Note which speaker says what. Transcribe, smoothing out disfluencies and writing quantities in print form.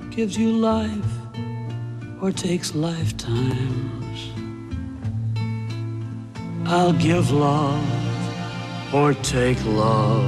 Speaker 1: gives you life or takes lifetimes. I'll give love or take love.